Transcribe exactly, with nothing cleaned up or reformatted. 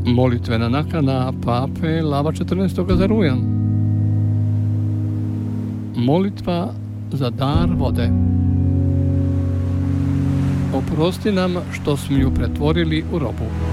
Molitvena nakana pape Lava četrnaestog za rujan. Molitva za dar vode. Oprosti nam što smo ju pretvorili u robu.